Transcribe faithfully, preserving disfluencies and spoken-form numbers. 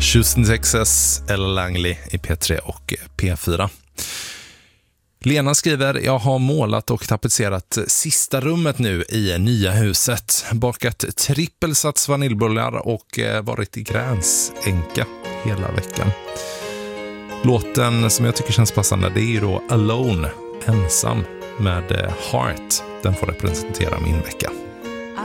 Houston, Texas, Ella Langley i P tre och P fyra. Lena skriver, jag har målat och tapetserat sista rummet nu i nya huset. Bakat trippelsats vaniljbullar och varit i gränsenka hela veckan. Låten som jag tycker känns passande, det är ju då Alone, ensam med Heart. Den får representera min vecka.